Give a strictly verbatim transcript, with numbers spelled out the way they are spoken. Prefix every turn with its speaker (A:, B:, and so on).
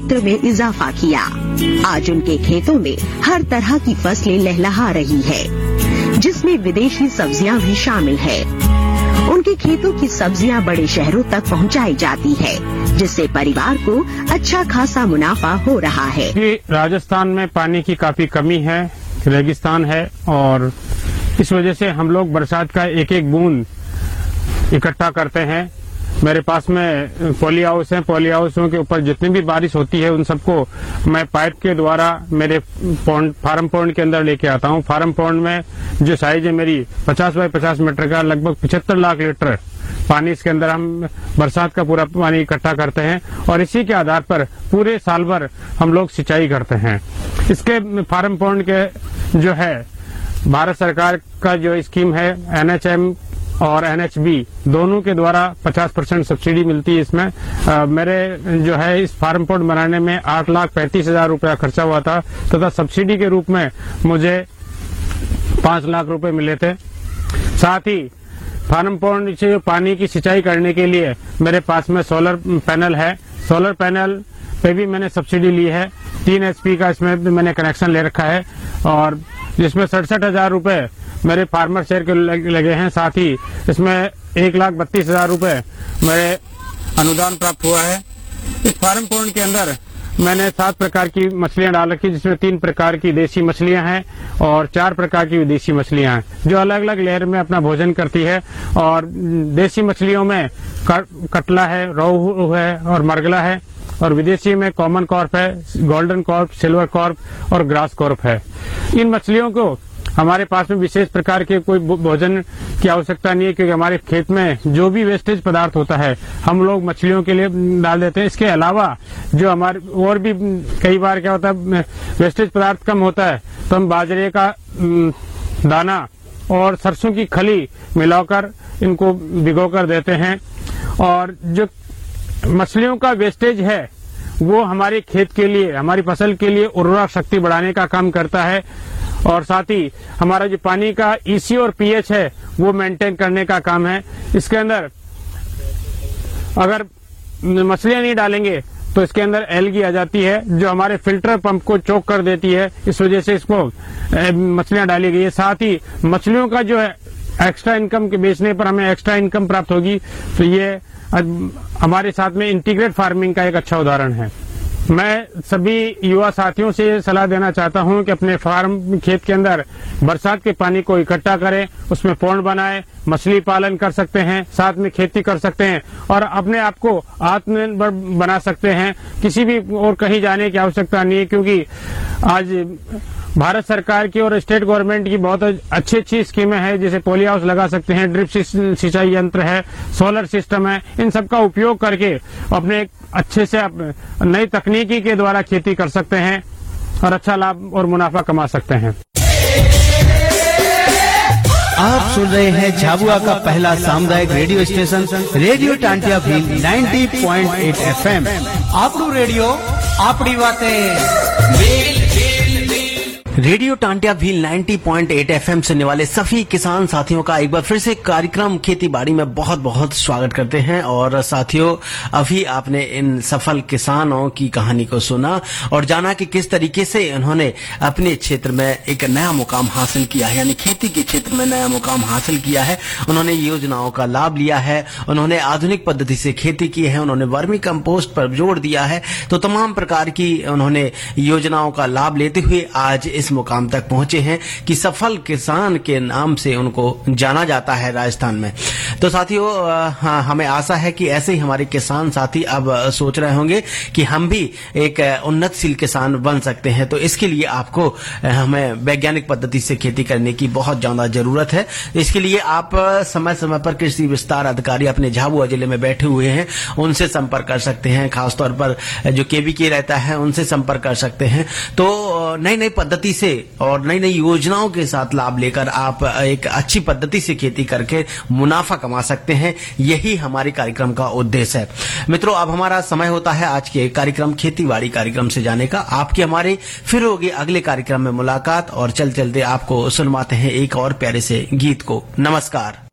A: क्षेत्र में इजाफा किया। आज उनके खेतों में हर तरह की फसलें लहलहा रही है, जिसमें विदेशी सब्जियां भी शामिल है। उनके खेतों की सब्जियां बड़े शहरों तक पहुंचाई जाती है, जिससे परिवार को अच्छा खासा मुनाफा हो रहा है।
B: राजस्थान में पानी की काफी कमी है, रेगिस्तान है, और इस वजह से हम लोग बरसात का एक एक बूंद इकट्ठा करते हैं। मेरे पास में पॉली हाउस है, पॉली हाउसों के ऊपर जितनी भी बारिश होती है उन सबको मैं पाइप के द्वारा मेरे पॉन्ड फार्म पॉन्ड के अंदर लेके आता हूँ। फार्म पॉन्ड में जो साइज है मेरी पचास बाई पचास मीटर का, लगभग पचहत्तर लाख लीटर पानी इसके अंदर हम बरसात का पूरा पानी इकट्ठा करते हैं, और इसी के आधार पर पूरे साल भर हम लोग सिंचाई करते हैं। इसके फार्म पॉन्ड के जो है भारत सरकार का जो स्कीम है एन एच एम और एन एच बी दोनों के द्वारा पचास परसेंट सब्सिडी मिलती है। इसमें आ, मेरे जो है इस फार्म पॉन्ड बनाने में आठ लाख पैंतीस हजार रूपया खर्चा हुआ था, तथा सब्सिडी के रूप में मुझे पांच लाख रुपए मिले थे। साथ ही फार्म पॉन्ड से पानी की सिंचाई करने के लिए मेरे पास में सोलर पैनल है। सोलर पैनल पे भी मैंने सब्सिडी ली है, तीन एच पी का इसमें मैंने कनेक्शन ले रखा है, और जिसमें सड़सठ हजार रूपये मेरे फार्मर शेयर के लगे हैं। साथ ही इसमें एक लाख बत्तीस हजार रूपये मेरे अनुदान प्राप्त हुआ है। इस फार्म पॉन्ड के अंदर मैंने सात प्रकार की मछलियां डाल रखी, जिसमें तीन प्रकार की देसी मछलियां हैं और चार प्रकार की विदेशी मछलियां हैं, जो अलग अलग लेयर में अपना भोजन करती है। और देसी मछलियों में कटला है, रोहू है और मरगला है, और विदेशी में कॉमन कॉर्प है, गोल्डन कॉर्प, सिल्वर कॉर्प और ग्रास कॉर्प है। इन मछलियों को हमारे पास में विशेष प्रकार के कोई भोजन की आवश्यकता नहीं है, क्योंकि हमारे खेत में जो भी वेस्टेज पदार्थ होता है हम लोग मछलियों के लिए डाल देते हैं। इसके अलावा जो हमारे और भी कई बार क्या होता है वेस्टेज पदार्थ कम होता है, तो हम बाजरे का दाना और सरसों की खली मिलाकर इनको भिगो कर देते हैं। और जो मछलियों का वेस्टेज है वो हमारे खेत के लिए, हमारी फसल के लिए उर्वरक शक्ति बढ़ाने का काम करता है, और साथ ही हमारा जो पानी का ई सी और पी एच है वो मेंटेन करने का काम है। इसके अंदर अगर मछलियां नहीं डालेंगे तो इसके अंदर एल्गी आ जाती है, जो हमारे फिल्टर पंप को चोक कर देती है। इस वजह से इसको मछलियां डाली गई है। साथ ही मछलियों का जो है एक्स्ट्रा इनकम के बेचने पर हमें एक्स्ट्रा इनकम प्राप्त होगी, तो ये हमारे साथ में इंटीग्रेट फार्मिंग का एक अच्छा उदाहरण है। मैं सभी युवा साथियों से सलाह देना चाहता हूं कि अपने फार्म खेत के अंदर बरसात के पानी को इकट्ठा करें, उसमें पॉन्ड बनाएं, मछली पालन कर सकते हैं, साथ में खेती कर सकते हैं, और अपने आप को आत्मनिर्भर बना सकते हैं। किसी भी और कहीं जाने की आवश्यकता नहीं है, क्योंकि आज भारत सरकार की और स्टेट गवर्नमेंट की बहुत अच्छी अच्छी स्कीमें हैं, जैसे पॉली हाउस लगा सकते हैं, ड्रिप सिंचाई यंत्र है, सोलर सिस्टम है। इन सब का उपयोग करके अपने अच्छे से नई तकनीकी के द्वारा खेती कर सकते हैं और अच्छा लाभ और मुनाफा कमा सकते हैं।
C: आप सुन रहे हैं झाबुआ का पहला सामुदायिक radio station radio Tantia Bhil नब्बे पॉइंट आठ एफ एम। आपरू रेडियो आपड़ी बातें। रेडियो टांटिया भील नब्बे पॉइंट आठ एफएम सुनने वाले सभी किसान साथियों का एक बार फिर से कार्यक्रम खेती बाड़ी में बहुत बहुत स्वागत करते हैं। और साथियों, अभी आपने इन सफल किसानों की कहानी को सुना और जाना कि किस तरीके से उन्होंने अपने क्षेत्र में एक नया मुकाम हासिल किया है, यानी खेती के क्षेत्र में नया मुकाम हासिल किया है। उन्होंने योजनाओं का लाभ लिया है, उन्होंने आधुनिक पद्धति से खेती की है, उन्होंने वर्मी कंपोस्ट पर जोर दिया है। तो तमाम प्रकार की उन्होंने योजनाओं का लाभ लेते हुए आज इस मुकाम तक पहुंचे हैं कि सफल किसान के नाम से उनको जाना जाता है राजस्थान में। तो साथियों, हाँ, हमें आशा है कि ऐसे ही हमारे किसान साथी अब सोच रहे होंगे कि हम भी एक उन्नतशील किसान बन सकते हैं। तो इसके लिए आपको हमें वैज्ञानिक पद्धति से खेती करने की बहुत ज्यादा जरूरत है। इसके लिए आप समय समय पर कृषि विस्तार अधिकारी अपने झाबुआ जिले में बैठे हुए हैं, उनसे संपर्क कर सकते हैं। खासतौर पर जो केवीके रहता है उनसे संपर्क कर सकते हैं। तो नई नई पद्धति से और नई नई योजनाओं के साथ लाभ लेकर आप एक अच्छी पद्धति से खेती करके मुनाफा कमा सकते हैं। यही हमारे कार्यक्रम का उद्देश्य है। मित्रों, अब हमारा समय होता है आज के कार्यक्रम खेतीबाड़ी कार्यक्रम से जाने का। आपके हमारे फिर होगी अगले कार्यक्रम में मुलाकात, और चल चलते आपको सुनवाते हैं एक और प्यारे से गीत को। नमस्कार।